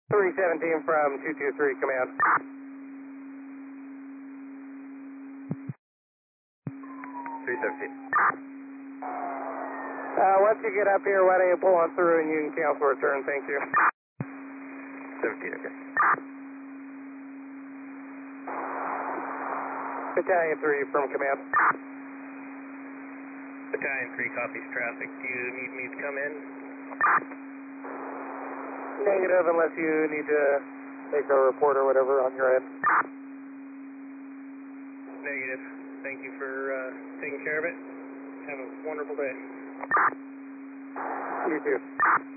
317 from 223, command. 317. Once you get up here, why don't you pull on through and you can cancel return, thank you. 17, okay. Battalion 3 from command. Battalion 3 copies traffic. Do you need me to come in? Negative, unless you need to make a report or whatever on your end. Negative. Thank you for taking care of it. Have a wonderful day. You too.